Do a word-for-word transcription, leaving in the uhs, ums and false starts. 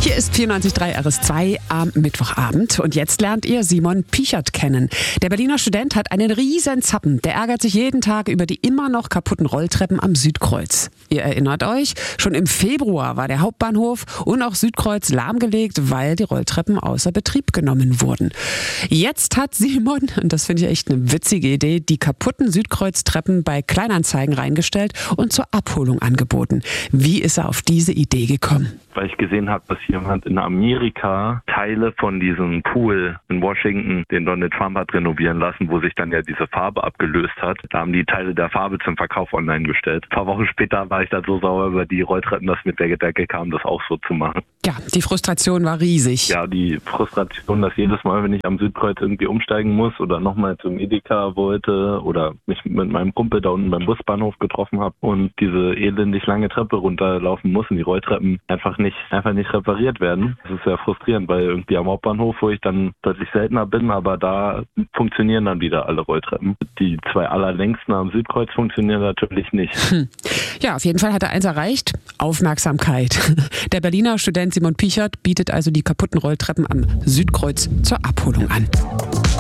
Hier ist vierundneunzig Komma drei R S zwei am Mittwochabend und jetzt lernt ihr Simon Pichert kennen. Der Berliner Student hat einen riesen Zappen. Der ärgert sich jeden Tag über die immer noch kaputten Rolltreppen am Südkreuz. Ihr erinnert euch, schon im Februar war der Hauptbahnhof und auch Südkreuz lahmgelegt, weil die Rolltreppen außer Betrieb genommen wurden. Jetzt hat Simon, und das finde ich echt eine witzige Idee, die kaputten Südkreuztreppen bei Kleinanzeigen reingestellt und zur Abholung angeboten. Wie ist er auf diese Idee gekommen? Weil ich gesehen habe, dass jemand in Amerika Teile von diesem Pool in Washington, den Donald Trump hat renovieren lassen, wo sich dann ja diese Farbe abgelöst hat. Da haben die Teile der Farbe zum Verkauf online gestellt. Ein paar Wochen später war ich dann so sauer über die Rolltreppen, dass mit der Gedanke kam, das auch so zu machen. Ja, die Frustration war riesig. Ja, die Frustration, dass jedes Mal, wenn ich am Südkreuz irgendwie umsteigen muss oder nochmal zum Edeka wollte oder mich mit meinem Kumpel da unten beim Busbahnhof getroffen habe und diese elendig lange Treppe runterlaufen muss und die Rolltreppen einfach nicht, einfach nicht repariert werden. Das ist sehr frustrierend, weil irgendwie am Hauptbahnhof, wo ich dann deutlich seltener bin, aber da funktionieren dann wieder alle Rolltreppen. Die zwei allerlängsten am Südkreuz funktionieren natürlich nicht. Hm. Ja, auf jeden Fall hat er eins erreicht: Aufmerksamkeit. Der Berliner Student Simon Pichert bietet also die kaputten Rolltreppen am Südkreuz zur Abholung an.